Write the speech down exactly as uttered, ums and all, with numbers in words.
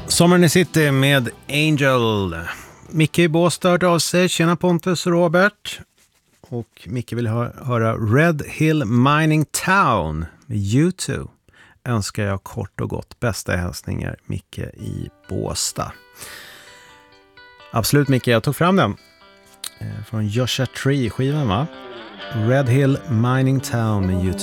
Sommaren i City med Angel. Micke i Båstad hört av sig. Tjena Pontus och Robert. Och Micke vill hö- höra Red Hill Mining Town med U två. Önskar jag kort och gott bästa hälsningar Micke i Båstad. Absolut Micke, jag tog fram den. Eh, från Joshua Tree skivan va? Red Hill Mining Town med U två.